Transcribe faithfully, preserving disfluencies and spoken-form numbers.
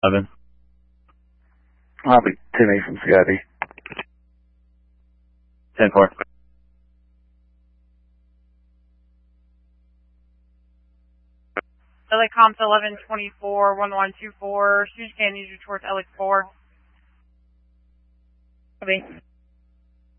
eleven. I'll be ten eight from Scotty. ten four. L A Comps eleven twenty-four, one one two four, Suzy Can use you towards L A four. Copy.